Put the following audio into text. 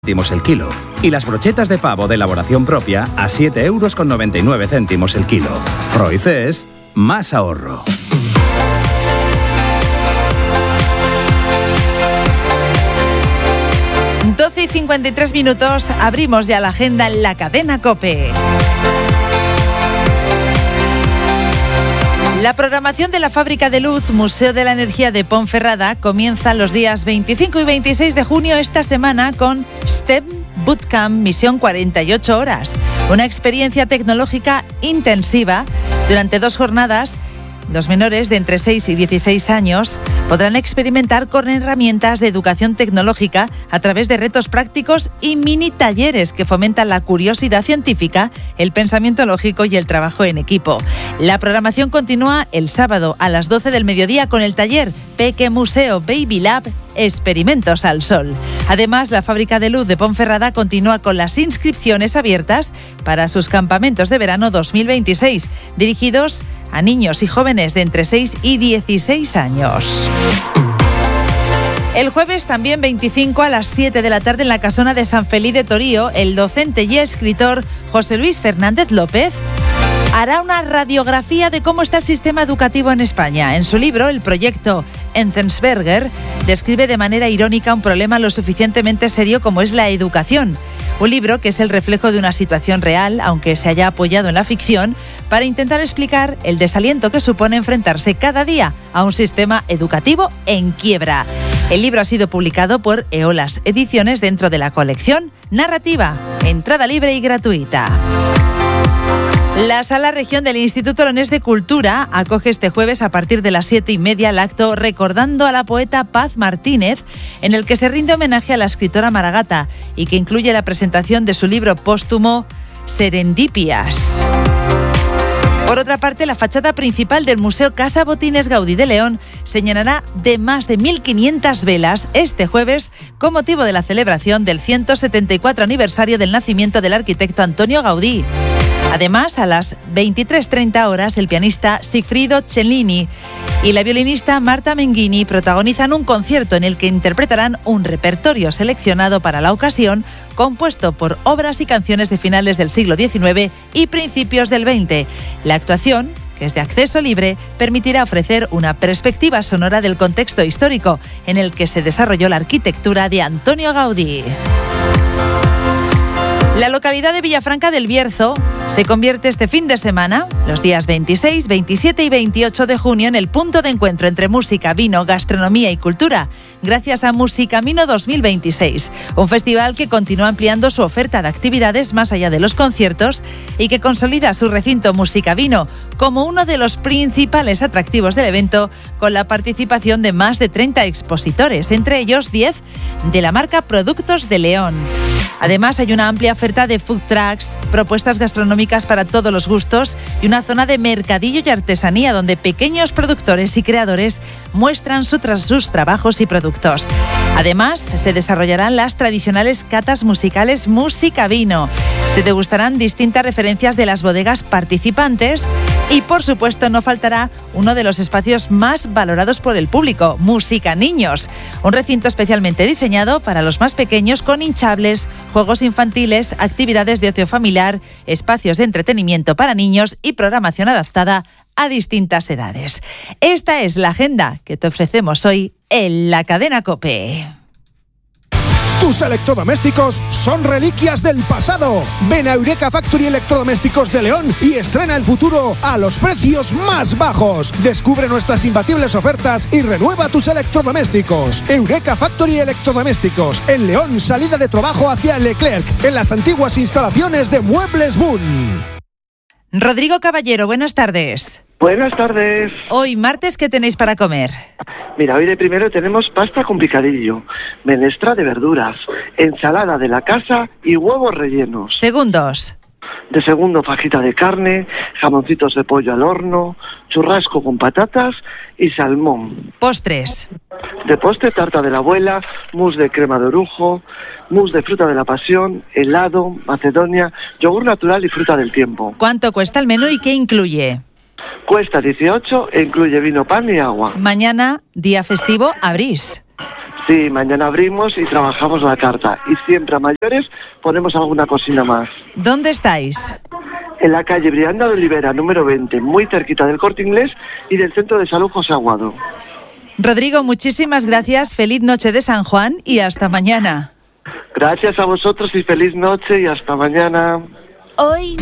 céntimos el kilo. Y las brochetas de pavo de elaboración propia a 7,99 € el kilo. Froices, más ahorro. Doce y 53 minutos, abrimos ya la agenda en la cadena COPE. La programación de la Fábrica de Luz, Museo de la Energía de Ponferrada, comienza los días 25 y 26 de junio esta semana con STEM Bootcamp Misión 48 horas, una experiencia tecnológica intensiva durante 2 jornadas. Los menores de entre 6 y 16 años podrán experimentar con herramientas de educación tecnológica a través de retos prácticos y mini talleres que fomentan la curiosidad científica, el pensamiento lógico y el trabajo en equipo. La programación continúa el sábado a las 12 del mediodía con el taller Peque Museo Baby Lab Experimentos al Sol. Además, la Fábrica de Luz de Ponferrada continúa con las inscripciones abiertas para sus campamentos de verano 2026, dirigidos a niños y jóvenes de entre 6 y 16 años. El jueves, también 25 a las 7 de la tarde en la Casona de San Feliz de Torío, el docente y escritor José Luis Fernández López hará una radiografía de cómo está el sistema educativo en España. En su libro, el proyecto Enzensberger, describe de manera irónica un problema lo suficientemente serio como es la educación. Un libro que es el reflejo de una situación real, aunque se haya apoyado en la ficción, para intentar explicar el desaliento que supone enfrentarse cada día a un sistema educativo en quiebra. El libro ha sido publicado por Eolas Ediciones dentro de la colección Narrativa, entrada libre y gratuita. La Sala Región del Instituto Leonés de Cultura acoge este jueves a partir de las 7:30 el acto Recordando a la poeta Paz Martínez, en el que se rinde homenaje a la escritora Maragata y que incluye la presentación de su libro póstumo Serendipias. Por otra parte, la fachada principal del Museo Casa Botines Gaudí de León se llenará de más de 1.500 velas este jueves con motivo de la celebración del 174 aniversario del nacimiento del arquitecto Antonio Gaudí. Además, a las 23:30 horas, el pianista Sigfrido Cellini y la violinista Marta Menghini protagonizan un concierto en el que interpretarán un repertorio seleccionado para la ocasión, compuesto por obras y canciones de finales del siglo XIX y principios del XX. La actuación, que es de acceso libre, permitirá ofrecer una perspectiva sonora del contexto histórico en el que se desarrolló la arquitectura de Antonio Gaudí. La localidad de Villafranca del Bierzo se convierte este fin de semana, los días 26, 27 y 28 de junio, en el punto de encuentro entre música, vino, gastronomía y cultura, gracias a Musicamino 2026, un festival que continúa ampliando su oferta de actividades más allá de los conciertos y que consolida su recinto Musicavino como uno de los principales atractivos del evento, con la participación de más de 30 expositores, entre ellos 10 de la marca Productos de León. Además, hay una amplia oferta de food trucks, propuestas gastronómicas para todos los gustos y una zona de mercadillo y artesanía donde pequeños productores y creadores muestran sus trabajos y productos. Además, se desarrollarán las tradicionales catas musicales Musicavino. Se degustarán distintas referencias de las bodegas participantes y, por supuesto, no faltará uno de los espacios más valorados por el público, Música Niños, un recinto especialmente diseñado para los más pequeños con hinchables, juegos infantiles, actividades de ocio familiar, espacios de entretenimiento para niños y programación adaptada a distintas edades. Esta es la agenda que te ofrecemos hoy en la cadena COPE. Tus electrodomésticos son reliquias del pasado. Ven a Eureka Factory Electrodomésticos de León y estrena el futuro a los precios más bajos. Descubre nuestras imbatibles ofertas y renueva tus electrodomésticos. Eureka Factory Electrodomésticos, en León, salida de trabajo hacia Leclerc, en las antiguas instalaciones de Muebles Boon. Rodrigo Caballero, buenas tardes. Buenas tardes. Hoy martes, ¿qué tenéis para comer? Mira, hoy de primero tenemos pasta con picadillo, menestra de verduras, ensalada de la casa y huevos rellenos. Segundos. De segundo, fajita de carne, jamoncitos de pollo al horno, churrasco con patatas y salmón. Postres. De postre, tarta de la abuela, mousse de crema de orujo, mousse de fruta de la pasión, helado, macedonia, yogur natural y fruta del tiempo. ¿Cuánto cuesta el menú y qué incluye? Cuesta 18 e incluye vino, pan y agua. Mañana, día festivo, abrís. Sí, mañana abrimos y trabajamos la carta. Y siempre a mayores ponemos alguna cocina más. ¿Dónde estáis? En la calle Brianda de Olivera, número 20, muy cerquita del Corte Inglés y del Centro de Salud José Aguado. Rodrigo, muchísimas gracias, feliz noche de San Juan y hasta mañana. Gracias a vosotros y feliz noche y hasta mañana. Hoy